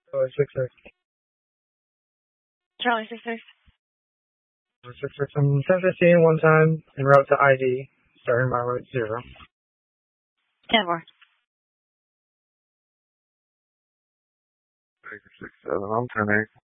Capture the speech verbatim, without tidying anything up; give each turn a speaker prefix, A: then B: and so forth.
A: Oh, six six.
B: Charlie six six.
A: Six six. I'm ten fifteen one time en route to I D, starting by route zero.
B: Ten four.
C: Six six seven. I'm ten eight.